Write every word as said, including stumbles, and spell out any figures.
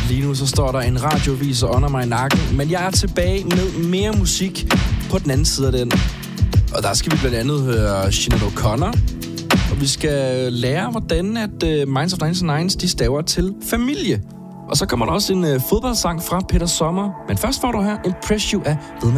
lige nu så står der en radioviser under mig i nakken, men jeg er tilbage med mere musik på den anden side af den. Og der skal vi blandt andet høre Sinéad O'Connor, og vi skal lære, hvordan at uh, Minds of ninety-nines, de staver til familie. Og så kommer der også en uh, fodboldsang fra Peter Sommer. Men først får du her Impress You af Ved